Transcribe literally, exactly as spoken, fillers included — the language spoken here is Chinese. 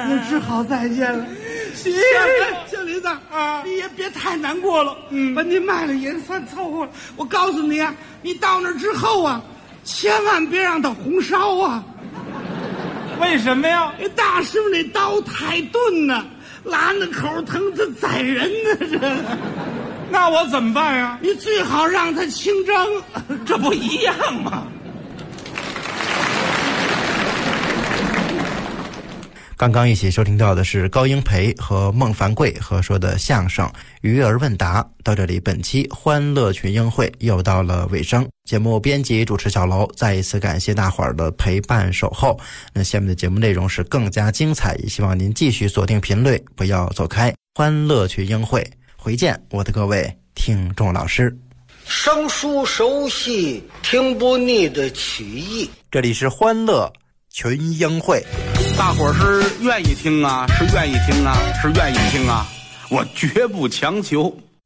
我只好再见了。 行， 小林子啊， 你也别太难过了， 嗯， 把你卖了也算凑合了。我告诉你啊，你到那之后啊，千万别让它红烧啊。 为什么呀？ 那大师傅那刀太钝呢，拉那口疼，它宰人呢。这， 那我怎么办呀？ 你最好让它清蒸， 这不一样吗？ 刚刚一起收听到的是高英培和孟凡贵合说的相声《鱼儿问答》。到这里，本期欢乐群英会又到了尾声。节目编辑主持小楼，再一次感谢大伙儿的陪伴守候。那下面的节目内容是更加精彩，也希望您继续锁定频率，不要走开。欢乐群英会，回见我的各位听众老师。 生疏熟悉，听不腻的曲艺。 这里是欢乐群英会。 大伙儿是愿意听啊，是愿意听啊，是愿意听啊，我绝不强求。